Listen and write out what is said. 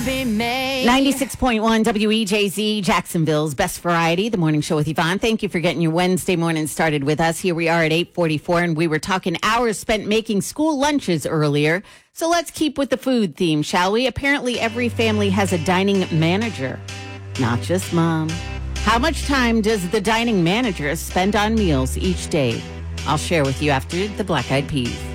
be made. 96.1 WEJZ, Jacksonville's best variety, the morning show with Yvonne. Thank you for getting your Wednesday morning started with us. Here we are at 8:44, and we were talking hours spent making school lunches earlier. So let's keep with the food theme, shall we? Apparently, every family has a dining manager, not just mom. How much time does the dining manager spend on meals each day? I'll share with you after the Black Eyed Peas.